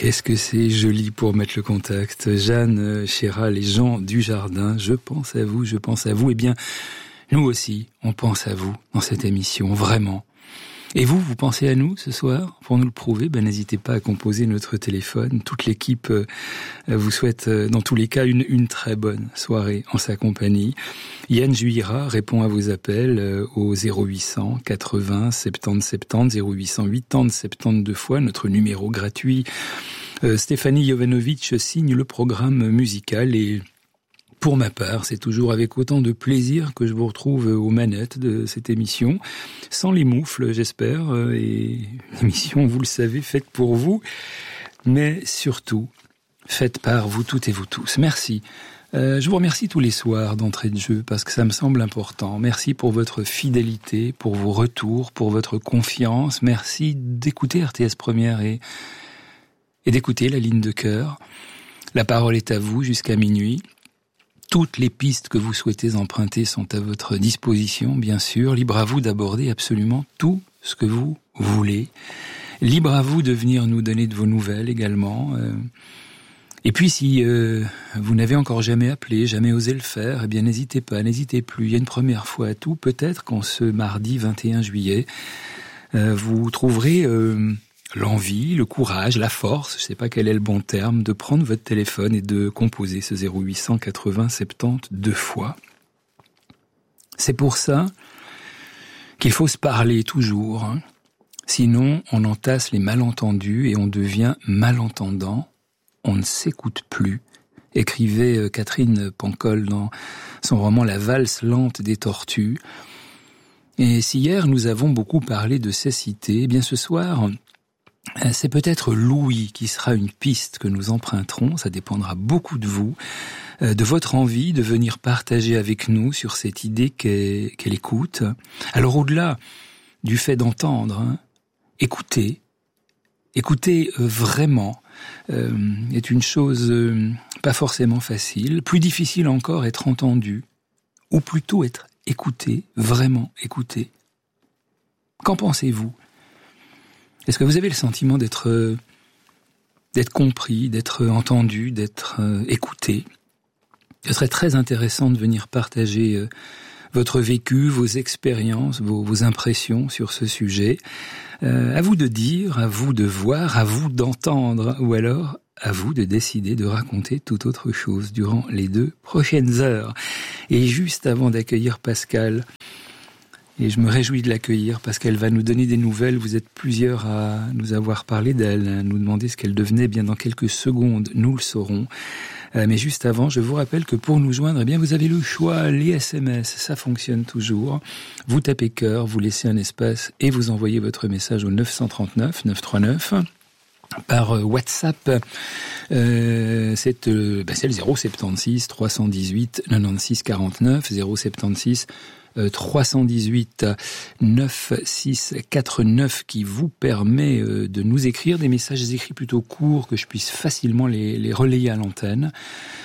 Qu'est-ce que c'est joli pour mettre le contact. Jeanne Chéral et Jean Dujardin, je pense à vous, je pense à vous. Eh bien, nous aussi, on pense à vous dans cette émission, vraiment. Et vous, vous pensez à nous ce soir? Pour nous le prouver, n'hésitez pas à composer notre téléphone. Toute l'équipe vous souhaite, dans tous les cas, une très bonne soirée en sa compagnie. Yann Juira répond à vos appels au 0800 80 70 70, 0800 80 72 fois, notre numéro gratuit. Stéphanie Jovanovic signe le programme musical et pour ma part, c'est toujours avec autant de plaisir que je vous retrouve aux manettes de cette émission, sans les moufles, j'espère, et une émission, vous le savez, faite pour vous, mais surtout, faite par vous toutes et vous tous. Merci. Je vous remercie tous les soirs d'entrée de jeu, parce que ça me semble important. Merci pour votre fidélité, pour vos retours, pour votre confiance. Merci d'écouter RTS Première et d'écouter la ligne de cœur. La parole est à vous jusqu'à minuit. Toutes les pistes que vous souhaitez emprunter sont à votre disposition, bien sûr. Libre à vous d'aborder absolument tout ce que vous voulez. Libre à vous de venir nous donner de vos nouvelles également. Et puis si vous n'avez encore jamais appelé, jamais osé le faire, eh bien n'hésitez pas, n'hésitez plus. Il y a une première fois à tout. Peut-être qu'en ce mardi 21 juillet, vous trouverez l'envie, le courage, la force, je ne sais pas quel est le bon terme, de prendre votre téléphone et de composer ce 0800 80 70 deux fois. C'est pour ça qu'il faut se parler toujours, hein. Sinon on entasse les malentendus et on devient malentendant, on ne s'écoute plus. Écrivait Catherine Pancol dans son roman La valse lente des tortues. Et si hier nous avons beaucoup parlé de cécité, eh bien ce soir, c'est peut-être l'ouïe qui sera une piste que nous emprunterons, ça dépendra beaucoup de vous, de votre envie de venir partager avec nous sur cette idée qu'est l'écoute. Alors au-delà du fait d'entendre, écouter vraiment est une chose pas forcément facile, plus difficile encore être entendu, ou plutôt être écouté, vraiment écouté. Qu'en pensez-vous ? Est-ce que vous avez le sentiment d'être compris, d'être entendu, d'être écouté? Ce serait très intéressant de venir partager votre vécu, vos expériences, vos impressions sur ce sujet. À vous de dire, à vous de voir, à vous d'entendre, ou alors à vous de décider de raconter toute autre chose durant les 2 prochaines heures. Et juste avant d'accueillir Pascal, et je me réjouis de l'accueillir parce qu'elle va nous donner des nouvelles. Vous êtes plusieurs à nous avoir parlé d'elle, à nous demander ce qu'elle devenait. Bien dans quelques secondes, nous le saurons. Mais juste avant, je vous rappelle que pour nous joindre, eh bien vous avez le choix. Les SMS, ça fonctionne toujours. Vous tapez cœur, vous laissez un espace et vous envoyez votre message au 939 939. Par WhatsApp, c'est le 076 318 96 49, 076 318 9649 qui vous permet de nous écrire des messages écrits plutôt courts que je puisse facilement les relayer à l'antenne.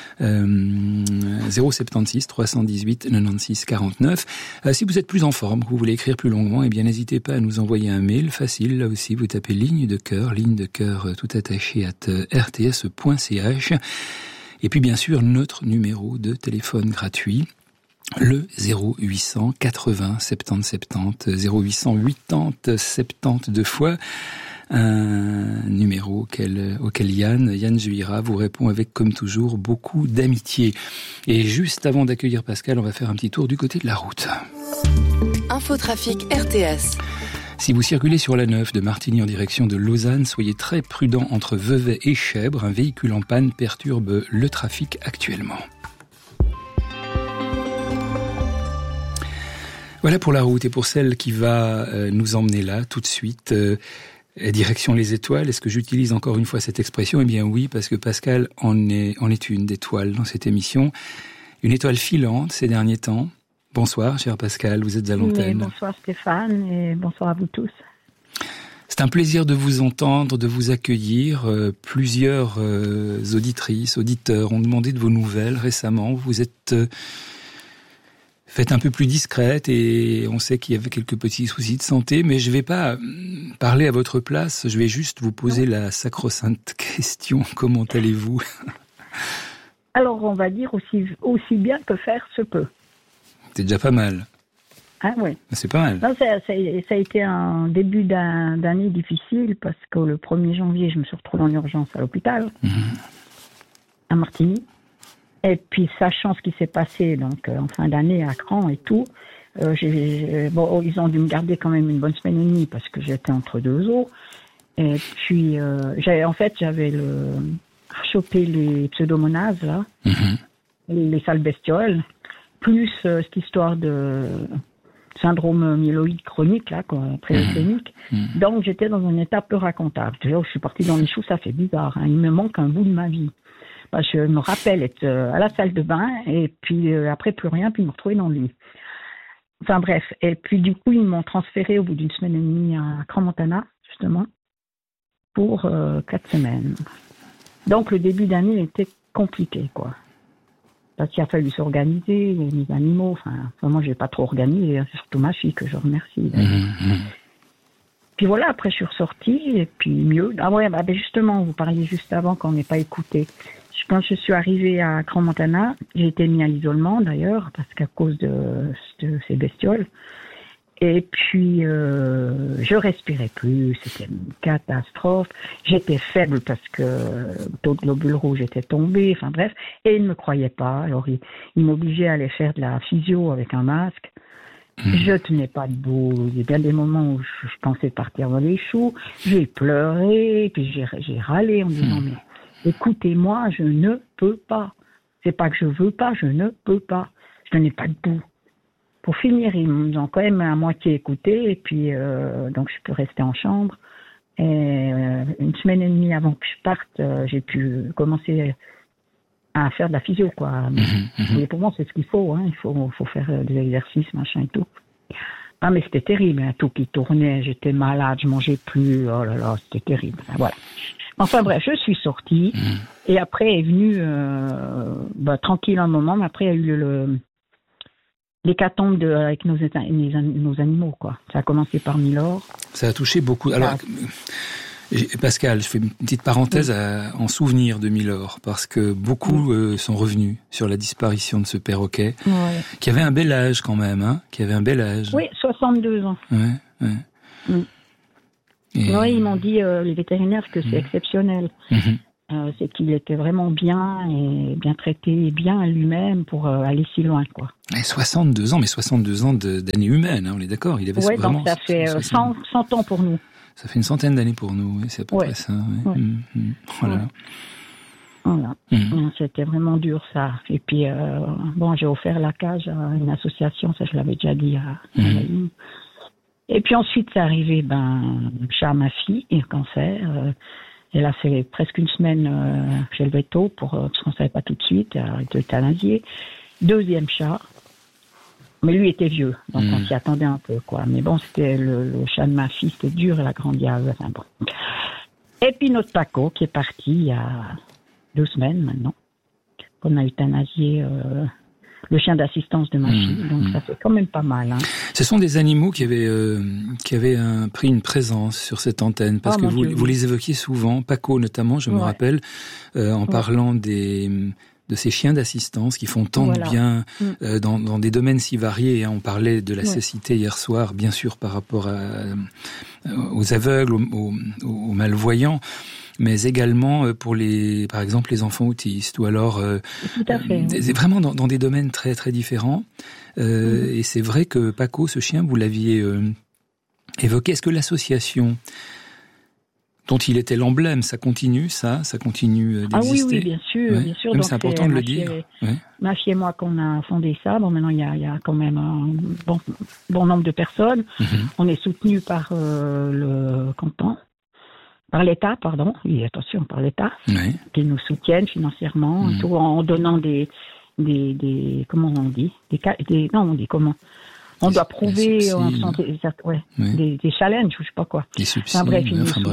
076 318 96 49. Si vous êtes plus en forme, que vous voulez écrire plus longuement, eh bien n'hésitez pas à nous envoyer un mail facile. Là aussi, vous tapez ligne de cœur tout attaché @rts.ch. Et puis bien sûr notre numéro de téléphone gratuit. Le 0800 80 70 70, 0800 80 70 deux fois, un numéro auquel Yann Juira vous répond avec, comme toujours, beaucoup d'amitié. Et juste avant d'accueillir Pascal, on va faire un petit tour du côté de la route. Infotrafic RTS. Si vous circulez sur la 9 de Martigny en direction de Lausanne, soyez très prudents entre Vevey et Chèvres. Un véhicule en panne perturbe le trafic actuellement. Voilà pour la route et pour celle qui va nous emmener là tout de suite, direction les étoiles. Est-ce que j'utilise encore une fois cette expression ? Eh bien oui, parce que Pascal en est une d'étoile dans cette émission. Une étoile filante ces derniers temps. Bonsoir, cher Pascal, vous êtes à l'antenne. Oui, bonsoir Stéphane et bonsoir à vous tous. C'est un plaisir de vous entendre, de vous accueillir. Plusieurs auditrices, auditeurs ont demandé de vos nouvelles récemment. Vous êtes faites un peu plus discrète et on sait qu'il y avait quelques petits soucis de santé, mais je vais pas parler à votre place, je vais juste vous poser la sacro-sainte question. Comment allez-vous? Alors, on va dire aussi bien que faire se peut. C'est déjà pas mal. Ah oui. C'est pas mal. Non, ça a été un début d'année difficile parce que le 1er janvier, je me suis retrouvée en urgence à l'hôpital, à Martigny. Et puis, sachant ce qui s'est passé donc en fin d'année à Cran et tout, ils ont dû me garder quand même une bonne semaine et demie parce que j'étais entre deux eaux. Et puis, j'avais chopé les pseudomonases, là, les sales bestioles, plus cette histoire de syndrome myéloïde chronique, là, pré-leucémique. Donc, j'étais dans un état peu racontable. Déjà, je suis partie dans les choux, ça fait bizarre. Hein. Il me manque un bout de ma vie. Je me rappelle être à la salle de bain, et puis après, plus rien, puis me retrouver dans le lit. Enfin, bref. Et puis, du coup, ils m'ont transféré au bout d'une semaine et demie à Crans-Montana, justement, pour 4 semaines. Donc, le début d'année était compliqué, quoi. Parce qu'il a fallu s'organiser, les animaux, enfin, moi, je n'ai pas trop organisé, c'est surtout ma fille que je remercie. Puis voilà, après, je suis ressortie, et puis mieux. Ah ouais, justement, vous parliez juste avant qu'on n'ait pas écouté. Quand je suis arrivée à Crans-Montana, j'ai été mis à l'isolement, d'ailleurs, parce qu'à cause de ces bestioles. Et puis, je respirais plus, c'était une catastrophe. J'étais faible parce que le taux de globules rouges était tombé, enfin bref. Et ils ne me croyaient pas, alors ils m'obligeaient à aller faire de la physio avec un masque. Je tenais pas debout. Il y a bien des moments où je pensais partir dans les choux. J'ai pleuré, puis j'ai râlé en disant, mais écoutez-moi, je ne peux pas. C'est pas que je veux pas, je ne peux pas. Je tenais pas debout. Pour finir, ils m'ont quand même à moitié écouté, et puis donc je peux rester en chambre. Et une semaine et demie avant que je parte, j'ai pu commencer à faire de la physio, quoi. Mais pour moi, c'est ce qu'il faut, hein. Il faut faire des exercices, machin et tout. Ah, mais c'était terrible, hein. Tout qui tournait, j'étais malade, je mangeais plus, oh là là, c'était terrible. Voilà. Enfin bref, je suis sortie, et après est venu, tranquille un moment, mais après il y a eu l'hécatombe avec nos animaux, quoi. Ça a commencé par Milord. Ça a touché beaucoup. Alors, Pascal, je fais une petite parenthèse en souvenir de Milord, parce que beaucoup sont revenus sur la disparition de ce perroquet, qui avait un bel âge quand même, hein, qui avait un bel âge. Oui, 62 ans. Ouais. Et... Oui, ils m'ont dit, les vétérinaires, que c'est exceptionnel. C'est qu'il était vraiment bien traité et bien lui-même pour aller si loin, quoi. Et 62 ans, mais 62 ans d'années humaines, hein, on est d'accord. Il avait vraiment. Donc ça fait 100 ans pour nous. Ça fait une centaine d'années pour nous, c'est à peu près ça. Voilà. Voilà. C'était vraiment dur, ça. Et puis, j'ai offert la cage à une association, ça je l'avais déjà dit à la ligne. Et puis ensuite, c'est arrivé, chez ma fille, et le cancer. Elle a fait presque une semaine chez le veto parce qu'on ne savait pas tout de suite, elle a été euthanasiée. Deuxième chat, mais lui était vieux, donc on s'y attendait un peu, quoi. Mais bon, c'était le chat de ma fille, c'était dur, elle a grandi à... Enfin, bon. Et puis notre Paco qui est parti il y a 2 semaines maintenant, qu'on a euthanasié le chien d'assistance de ma fille, donc ça fait quand même pas mal. Hein. Ce sont des animaux qui avaient pris une présence sur cette antenne, parce que vous les évoquiez souvent, Paco notamment, je me rappelle, en parlant de ces chiens d'assistance qui font tant de bien dans des domaines si variés. Hein. On parlait de la cécité hier soir, bien sûr par rapport aux aveugles, aux malvoyants, mais également pour par exemple les enfants autistes, ou alors tout à fait, vraiment dans des domaines très très différents. Et c'est vrai que Paco, ce chien, vous l'aviez évoqué. Est-ce que l'association dont il était l'emblème, ça continue d'exister? Ah oui, bien sûr. Donc c'est important de le dire. Ma fille et moi, qu'on a fondé ça. Bon, maintenant il y a quand même un bon nombre de personnes. On est soutenu par le canton. Par l'État, pardon. Oui, attention, par l'État. Qui nous soutiennent financièrement, tout en donnant des comment on dit? On dit comment? On doit prouver, des challenges, je sais pas quoi. Des subsides,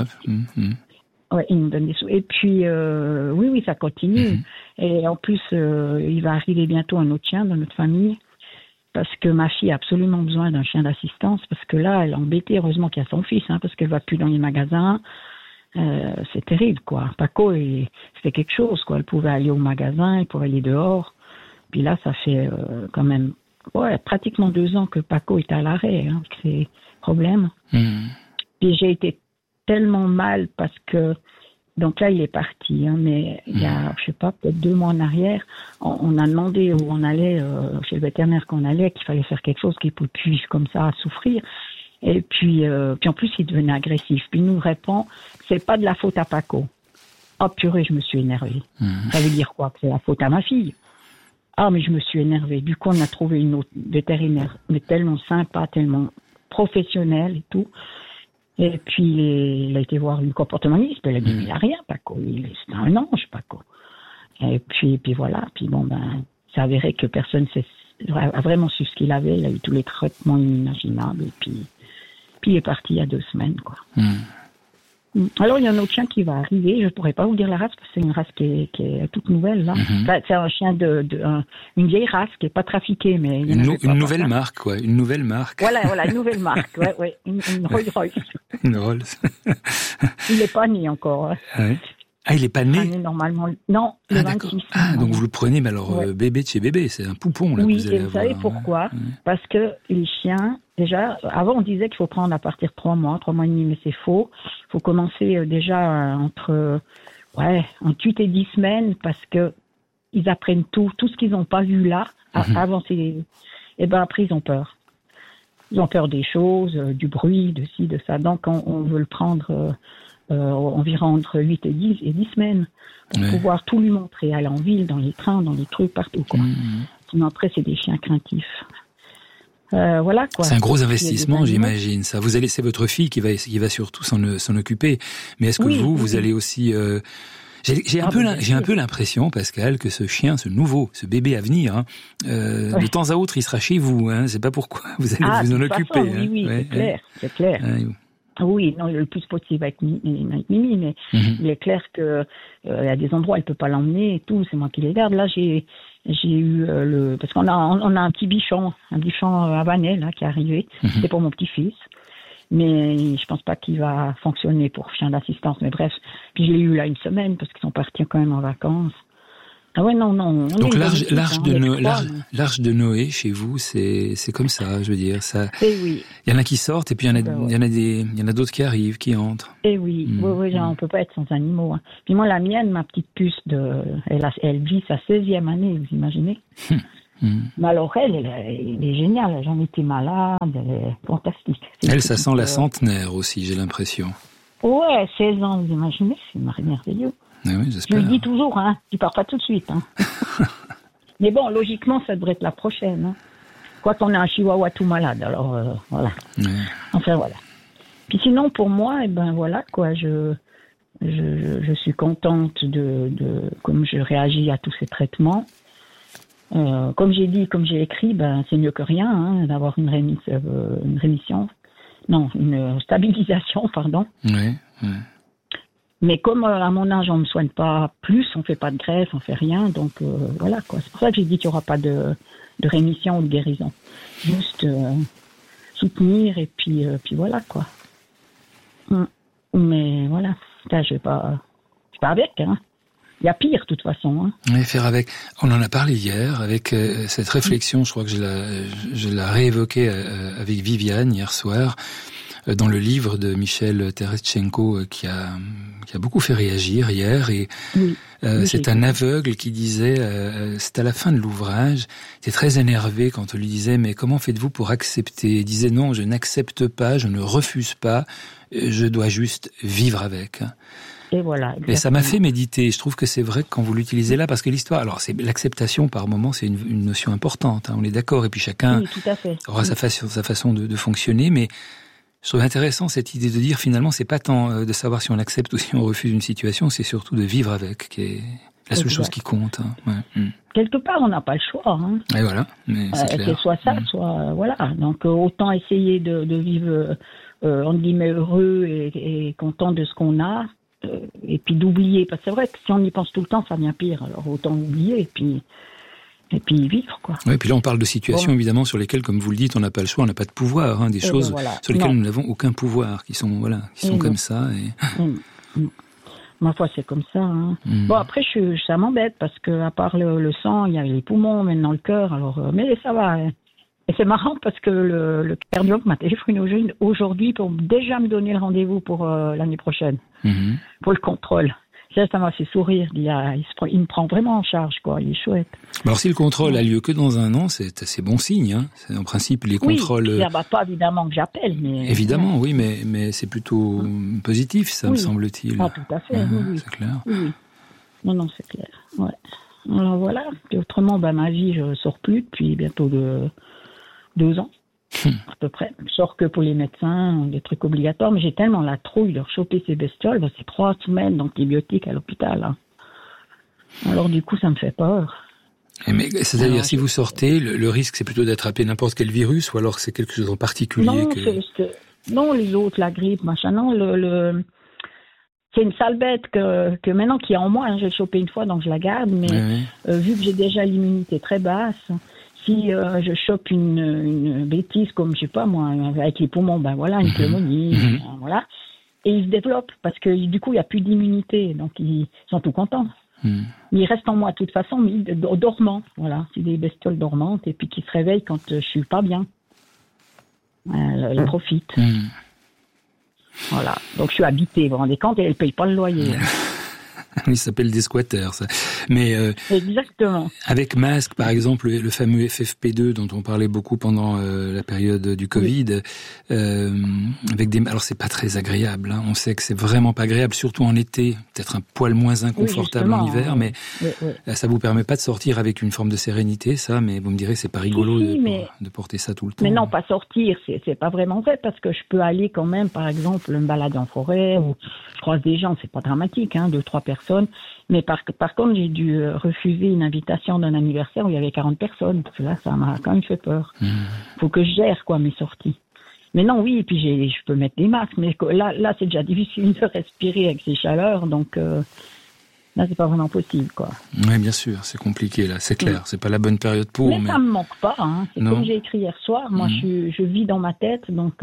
ils nous donnent des sous. Et puis, oui, ça continue. Et en plus, il va arriver bientôt un autre chien dans notre famille. parce que ma fille a absolument besoin d'un chien d'assistance, parce que là, elle est embêtée. Heureusement qu'il y a son fils, parce qu'elle va plus dans les magasins. C'est terrible, quoi. Paco, c'était quelque chose, quoi. Elle pouvait aller au magasin, elle pouvait aller dehors. Puis là, ça fait quand même pratiquement 2 ans que Paco est à l'arrêt, avec ses problèmes. Puis j'ai été tellement mal parce que donc là, il est parti, mais il y a, je sais pas, peut-être 2 mois en arrière, on a demandé où on allait, chez le vétérinaire qu'on allait, qu'il fallait faire quelque chose, qu'il ne pouvait plus vivre comme ça, à souffrir. Et puis en plus, il devenait agressif. Puis il nous répond, c'est pas de la faute à Paco. Oh purée, je me suis énervée. Ça veut dire quoi? Que c'est la faute à ma fille? Ah, mais je me suis énervée. Du coup, on a trouvé une autre vétérinaire, mais tellement sympa, tellement professionnelle et tout. Et puis, il a été voir une comportementaliste. Elle a dit, mais il n'a rien, Paco. C'est un ange, Paco. Et puis voilà. Puis bon, c'est avéré que personne a vraiment su ce qu'il avait. Il a eu tous les traitements inimaginables. Et puis il est parti il y a 2 semaines, quoi. Alors, il y a un autre chien qui va arriver. Je ne pourrais pas vous dire la race, parce que c'est une race qui est toute nouvelle, là. C'est un chien une vieille race qui n'est pas trafiquée, mais... Une nouvelle marque, quoi. Une nouvelle marque. Voilà, une nouvelle marque, ouais. Une Rolls Royce. Une Rolls. Il n'est pas né encore. Ouais. Ah, il n'est pas né? Normalement, non, le 26. Ah, donc vous le prenez, mais alors bébé de chez bébé, c'est un poupon, là, oui, que vous allez avoir. Oui, vous savez pourquoi? Parce que les chiens, déjà, avant on disait qu'il faut prendre à partir de 3 mois et demi, mais c'est faux. Il faut commencer déjà entre 8 et 10 semaines, parce que ils apprennent tout ce qu'ils n'ont pas vu là, avant et après ils ont peur. Ils ont peur des choses, du bruit, de ci, de ça. Donc on veut le prendre environ entre 8 et 10 semaines pour pouvoir tout lui montrer, aller en ville, dans les trains, dans les trucs, partout, quoi. Sinon après c'est des chiens craintifs. Voilà, quoi. C'est un gros investissement, j'imagine. Ça, vous allez laisser votre fille qui va surtout s'en occuper. Mais est-ce que vous allez aussi j'ai un peu l'impression, Pascal, que ce chien, ce bébé à venir, de temps à autre, il sera chez vous. C'est pas pourquoi vous allez vous en occuper. Oui, c'est clair. Oui, non, le plus possible avec Mimi, mais il est clair que il y a des endroits où elle peut pas l'emmener et tout, c'est moi qui les garde. Là, j'ai eu parce qu'on a un petit bichon havanais là qui est arrivé, c'est pour mon petit-fils. Mais je pense pas qu'il va fonctionner pour chien d'assistance, mais bref. Puis je l'ai eu là 1 semaine parce qu'ils sont partis quand même en vacances. Ah ouais, non. Donc l'arche de Noé chez vous, c'est comme ça, je veux dire. Ça. Oui. Il y en a qui sortent et puis il y en a d'autres qui arrivent, qui entrent. Et oui, on peut pas être sans animaux. Puis moi, la mienne, ma petite puce, elle vit sa 16e année, vous imaginez. Mais alors elle est géniale, elle n'a jamais été malade, elle est fantastique. Elle, ça sent la centenaire aussi, j'ai l'impression. Ouais, 16 ans, vous imaginez, c'est merveilleux. Ah oui, j'espère. Je lui dis toujours, tu pars pas tout de suite. Mais bon, logiquement, ça devrait être la prochaine. Quoi qu'on a un chihuahua tout malade, alors voilà. Enfin voilà. Puis sinon, pour moi, voilà quoi, je suis contente de comme je réagis à tous ces traitements. Comme j'ai dit, comme j'ai écrit, c'est mieux que rien d'avoir une stabilisation, pardon. Oui. Mais comme à mon âge, on ne me soigne pas plus, on ne fait pas de greffe, on ne fait rien, donc voilà quoi. C'est pour ça que j'ai dit qu'il n'y aura pas de rémission ou de guérison. Juste soutenir et puis voilà quoi. Mais voilà, ça, je vais pas avec, Il y a pire, de toute façon. Oui, faire avec. On en a parlé hier, avec cette réflexion, je crois que je l'ai réévoquée avec Viviane hier soir, dans le livre de Michel Terestchenko, qui a beaucoup fait réagir hier. Et c'est un aveugle qui disait, c'est à la fin de l'ouvrage, il était très énervé quand on lui disait, mais comment faites-vous pour accepter? Il disait, non, je n'accepte pas, je ne refuse pas, je dois juste vivre avec. Et voilà. Exactement. Et ça m'a fait méditer. Je trouve que c'est vrai quand vous l'utilisez là, parce que l'histoire, alors c'est l'acceptation par moment, c'est une notion importante. On est d'accord. Et puis chacun aura sa façon de fonctionner. Mais je trouve intéressant cette idée de dire finalement, c'est pas tant de savoir si on accepte ou si on refuse une situation, c'est surtout de vivre avec, qui est la seule chose qui compte. Quelque part, on n'a pas le choix. Et voilà. Mais c'est clair. Que soit ça, soit voilà. Donc autant essayer de vivre entre guillemets heureux et content de ce qu'on a. Et puis d'oublier, parce que c'est vrai que si on y pense tout le temps, ça devient pire. Alors autant oublier et puis Et puis vivre, quoi. Oui, puis là on parle de situations évidemment sur lesquelles, comme vous le dites, on n'a pas le choix, on n'a pas de pouvoir, hein, des choses sur lesquelles nous n'avons aucun pouvoir, qui sont comme ça. Ma foi, c'est comme ça. Hein. Bon, après, ça m'embête parce que à part le sang, il y a les poumons, maintenant le cœur. Alors, mais ça va. Hein. Et c'est marrant parce que le cardiologue m'a téléphoné aujourd'hui pour déjà me donner le rendez-vous pour l'année prochaine, pour le contrôle. Ça m'a fait sourire. Il me prend vraiment en charge, quoi. Il est chouette. Alors, si le contrôle a lieu que dans un an, c'est assez bon signe. Hein. C'est, en principe, les contrôles. Oui, pas évidemment que j'appelle, mais. Évidemment, oui, mais c'est plutôt positif, ça me semble-t-il. Ah, tout à fait. Oui. C'est clair. Oui. Non, c'est clair. Ouais. Alors voilà. Et autrement, ma vie, je sors plus depuis bientôt 2 ans. À peu près. Je sors que pour les médecins, des trucs obligatoires, mais j'ai tellement la trouille de choper ces bestioles, c'est 3 semaines d'antibiotiques à l'hôpital. Hein. Alors du coup, ça me fait peur. Mais c'est-à-dire, si vous sortez, le risque, c'est plutôt d'attraper n'importe quel virus, ou alors c'est quelque chose en particulier? Non, les autres, la grippe, machin, non, c'est une sale bête que maintenant qui est en moi, hein, j'ai chopé une fois, donc je la garde, mais vu que j'ai déjà l'immunité très basse, si je chope une bêtise comme, je sais pas moi, avec les poumons, une pneumonie, voilà, et ils se développent parce que du coup, il n'y a plus d'immunité, donc ils sont tout contents. Ils restent en moi de toute façon, mais dormants, voilà, c'est des bestioles dormantes et puis qui se réveillent quand je suis pas bien. Ils profitent. Voilà, donc je suis habitée, vous vous rendez compte, et elle paye pas le loyer. Oui, ça s'appelle des squatters, ça. Mais exactement. Avec masque, par exemple, le fameux FFP2 dont on parlait beaucoup pendant la période du Covid, alors c'est pas très agréable. Hein. On sait que c'est vraiment pas agréable, surtout en été. Peut-être un poil moins inconfortable en hiver, mais ça vous permet pas de sortir avec une forme de sérénité, ça. Mais vous me direz, c'est pas rigolo de porter ça tout le temps. Mais non, pas sortir, c'est pas vraiment vrai parce que je peux aller quand même, par exemple, me balader en forêt ou je croise des gens, c'est pas dramatique, 2-3 personnes. Mais par contre, j'ai dû refuser une invitation d'un anniversaire où il y avait 40 personnes. Parce que là, ça m'a quand même fait peur. Faut que je gère, mes sorties. Mais non, oui, et puis je peux mettre des masques. Mais là, c'est déjà difficile de respirer avec ces chaleurs. Donc, là, c'est pas vraiment possible, quoi. Oui, bien sûr, c'est compliqué, là. C'est clair. C'est pas la bonne période pour. Mais ça me manque pas, hein. C'est comme j'ai écrit hier soir. Moi, je vis dans ma tête, donc...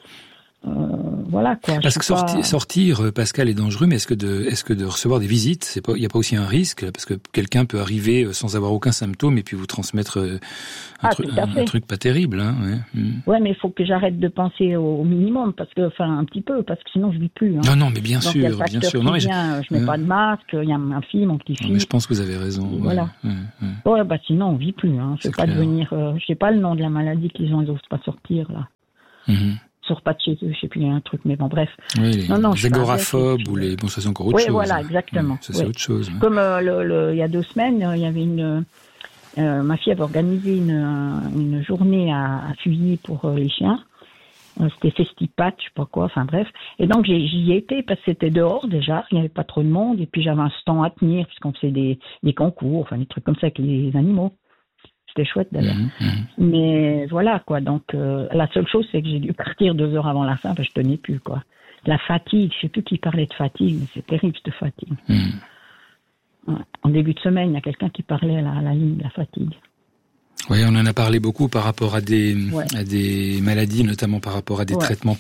voilà quoi. Parce que sortir, Pascal, est dangereux, mais est-ce que de recevoir des visites, il n'y a pas aussi un risque, parce que quelqu'un peut arriver sans avoir aucun symptôme et puis vous transmettre un truc pas terrible, hein. Ouais, mais il faut que j'arrête de penser au minimum, un petit peu, parce que sinon je vis plus. Hein. Non, mais bien donc, sûr, bien sûr. Non, mais je mets pas de masque. Il y a ma fille, mon petit-fils. Mais je pense que vous avez raison. Voilà. Sinon on vit plus. Hein. Je sais pas devenir. Je sais pas le nom de la maladie qu'ils ont, ils osent pas sortir là. Sort pas de chez eux, je sais plus, il y a un truc, mais bon, bref. Oui, les agoraphobes ou les... Bon, ça c'est encore autre chose. Oui, voilà, exactement. Ça c'est autre chose. Ouais. Comme il y a 2 semaines, il y avait ma fille avait organisé une journée à Fuilly pour les chiens. C'était Festipat, je sais pas quoi, enfin bref. Et donc j'y ai été parce que c'était dehors déjà, il n'y avait pas trop de monde, et puis j'avais un stand à tenir, puisqu'on faisait des concours, des trucs comme ça avec les animaux. C'était chouette d'ailleurs. Mais voilà quoi, donc la seule chose c'est que j'ai dû partir 2 heures avant la fin parce que je tenais plus quoi. La fatigue, je sais plus qui parlait de fatigue, mais c'est terrible cette fatigue. Ouais. En début de semaine, il y a quelqu'un qui parlait à la ligne de la fatigue. Oui, on en a parlé beaucoup par rapport à des maladies, notamment par rapport à des traitements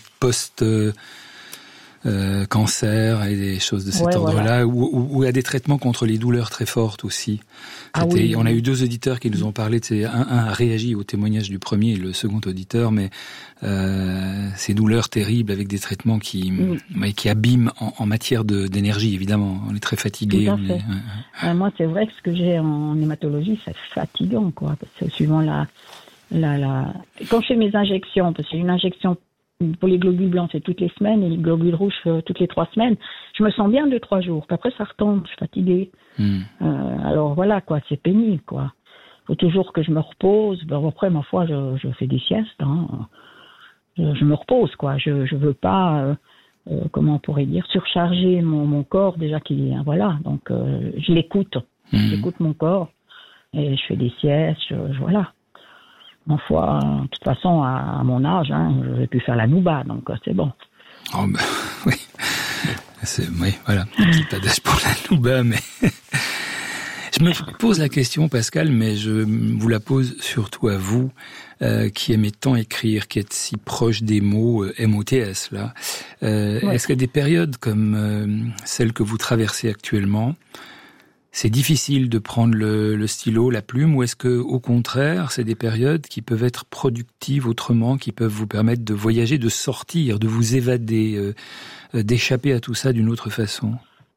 cancer et des choses de cet ordre-là, ou à des traitements contre les douleurs très fortes aussi. On a eu 2 auditeurs qui nous ont parlé de un a réagi au témoignage du premier et le second auditeur, mais ces douleurs terribles avec des traitements qui abîment en matière d'énergie, évidemment. On est très fatigué. Moi, c'est vrai que ce que j'ai en hématologie, c'est fatigant, quoi. Parce que suivant quand je fais mes injections, parce que j'ai une injection pour les globules blancs, c'est toutes les semaines, et les globules rouges, toutes les 3 semaines. Je me sens bien 2-3 jours. Puis après, ça retombe, je suis fatiguée. Alors voilà, quoi, c'est pénible, quoi. Faut toujours que je me repose. Après, ma foi, je fais des siestes. Hein. Je me repose, quoi. Je veux pas, comment on pourrait dire, surcharger mon corps, déjà qu'il est... Voilà, donc je l'écoute. J'écoute mon corps, et je fais des siestes, voilà. Ma foi, de toute façon, à mon âge, je vais plus faire la nouba, donc c'est bon. Oh ben, oui. Oui, voilà. Pas d'âge pour la nouba, mais... Je me pose la question, Pascal, mais je vous la pose surtout à vous, qui aimez tant écrire, qui êtes si proche des mots MOTS, là. Est-ce qu'il y a des périodes comme celle que vous traversez actuellement, c'est difficile de prendre le stylo, la plume, ou est-ce que, au contraire, c'est des périodes qui peuvent être productives autrement, qui peuvent vous permettre de voyager, de sortir, de vous évader, d'échapper à tout ça d'une autre façon?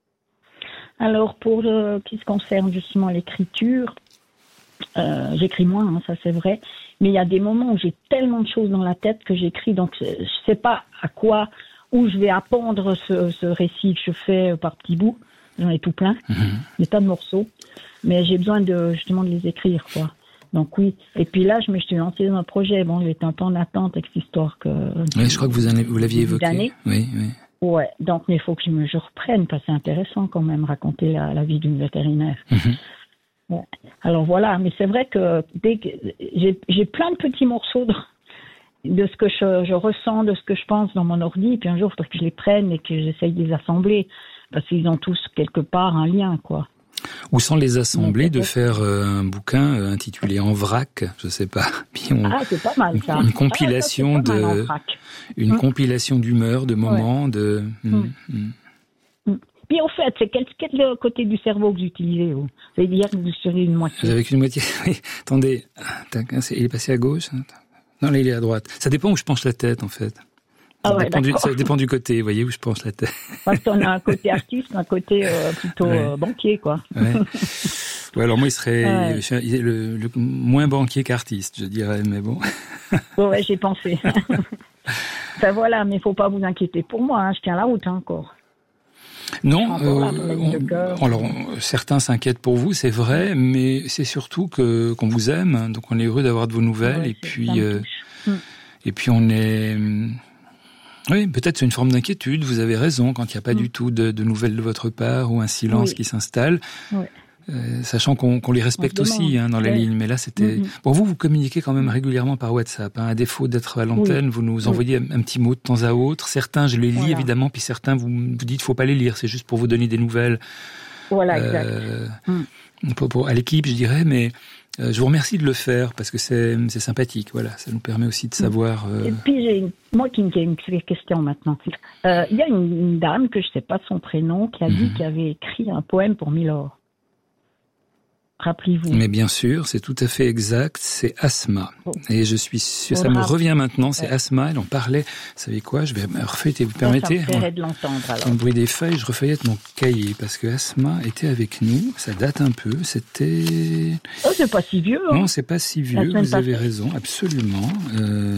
Alors, pour ce qui se concerne justement l'écriture, j'écris moins, hein, ça c'est vrai, mais il y a des moments où j'ai tellement de choses dans la tête que j'écris, donc je sais pas où je vais appendre ce récit que je fais par petits bouts. J'en ai tout plein, des tas de morceaux, mais j'ai besoin justement de les écrire, quoi. Donc oui. Et puis là, je me suis lancée dans un projet. Bon, j'étais un peu en attente avec cette histoire que. Oui, je crois que vous l'aviez évoqué. Oui. Ouais. Donc, mais il faut que je reprenne parce que c'est intéressant quand même raconter la vie d'une vétérinaire. Ouais. Alors voilà. Mais c'est vrai que j'ai plein de petits morceaux de ce que je ressens, de ce que je pense dans mon ordi. Et puis un jour, il faudrait que je les prenne et que j'essaye de les assembler. Parce qu'ils ont tous quelque part un lien, quoi. Ou sans les assembler, de faire un bouquin intitulé En vrac, je sais pas. Puis c'est pas mal ça. Une compilation une compilation d'humeurs, de moments, de. Puis au fait, c'est quel côté du cerveau que vous utilisez, vous? C'est-à-dire que vous serez une moitié. Avec une moitié. Oui. Attendez, il est passé à gauche. Non, là il est à droite. Ça dépend où je penche la tête, en fait. Ça dépend du côté, vous voyez, où je penche la tête. Parce qu'on a un côté artiste, un côté plutôt banquier, quoi. Ouais, alors moi, il serait le moins banquier qu'artiste, je dirais, mais bon. Ouais, j'ai pensé. Enfin voilà, mais il faut pas vous inquiéter pour moi, hein, je tiens la route encore. Non, alors certains s'inquiètent pour vous, c'est vrai, mais c'est surtout qu'on vous aime, donc on est heureux d'avoir de vos nouvelles, et puis on est. Oui, peut-être c'est une forme d'inquiétude, vous avez raison, quand il n'y a pas du tout de nouvelles de votre part ou un silence qui s'installe, sachant qu'on les respecte aussi dans la ligne. Mais là, c'était... Bon, vous communiquez quand même régulièrement par WhatsApp. À défaut d'être à l'antenne, vous nous envoyez un petit mot de temps à autre. Certains, je les lis évidemment, puis certains, vous dites, faut pas les lire, c'est juste pour vous donner des nouvelles. Voilà, exact. À l'équipe, je dirais, mais... je vous remercie de le faire parce que c'est sympathique, voilà. Ça nous permet aussi de savoir. Et puis moi qui ai une question maintenant. Il y a une dame que je sais pas son prénom qui a dit qu'elle avait écrit un poème pour Milord. Rappelez-vous. Mais bien sûr, c'est tout à fait exact. C'est Asma. Et je suis sûr, ça me revient maintenant. C'est Asma. Elle en parlait. Vous savez quoi? Je vais me refeuilleter. Vous permettez? Ça me plairait de l'entendre. Alors. Le bruit des feuilles. Je refeuillette mon cahier parce que Asma était avec nous. Ça date un peu. C'était. Oh, c'est pas si vieux. Hein. Non, c'est pas si vieux. Vous avez raison, absolument.